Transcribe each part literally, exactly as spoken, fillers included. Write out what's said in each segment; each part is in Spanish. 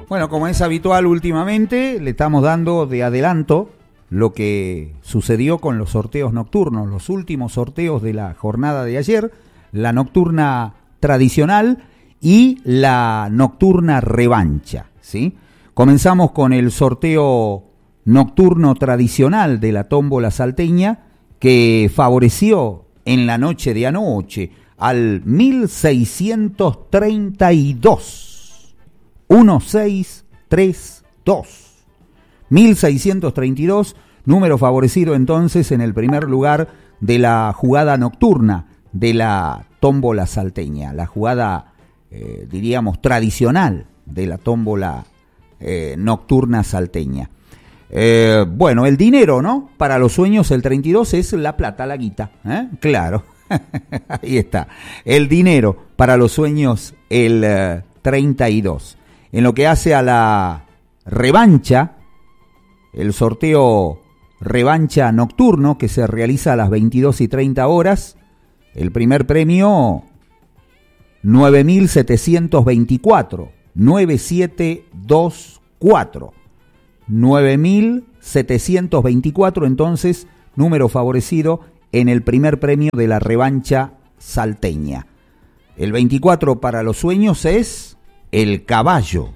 Bueno, como es habitual últimamente, le estamos dando de adelanto lo que sucedió con los sorteos nocturnos, los últimos sorteos de la jornada de ayer, la nocturna tradicional y la nocturna revancha, ¿sí? Comenzamos con el sorteo nocturno tradicional de la tómbola salteña, que favoreció en la noche de anoche al mil seiscientos treinta y dos. mil seiscientos treinta y dos. mil seiscientos treinta y dos, número favorecido entonces en el primer lugar de la jugada nocturna de la tómbola salteña, la jugada, eh, diríamos, tradicional de la tómbola eh, nocturna salteña. Eh, bueno, el dinero, ¿no? Para los sueños el treinta y dos es la plata, la guita, ¿eh? Claro, ahí está. El dinero para los sueños el eh, treinta y dos. En lo que hace a la revancha, el sorteo revancha nocturno que se realiza a las veintidós y treinta horas, el primer premio nueve mil setecientos veinticuatro, nueve siete dos cuatro. nueve mil setecientos veinticuatro, entonces, número favorecido en el primer premio de la revancha salteña. El veinticuatro para los sueños es el caballo.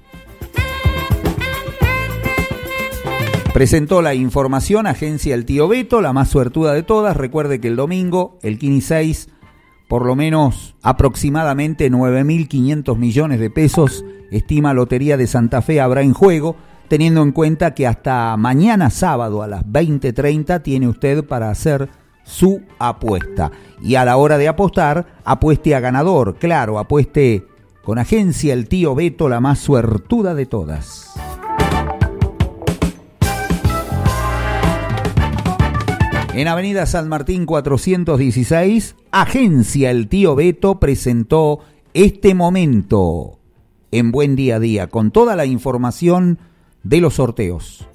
Presentó la información Agencia El Tío Beto, la más suertuda de todas. Recuerde que el domingo, el Quini seis, por lo menos aproximadamente nueve mil quinientos millones de pesos, estima Lotería de Santa Fe, habrá en juego, teniendo en cuenta que hasta mañana sábado a las veinte treinta tiene usted para hacer su apuesta. Y a la hora de apostar, apueste a ganador. Claro, apueste con Agencia El Tío Beto, la más suertuda de todas. En Avenida San Martín cuatrocientos dieciséis, Agencia El Tío Beto presentó este momento en Buen Día a Día, con toda la información de los sorteos.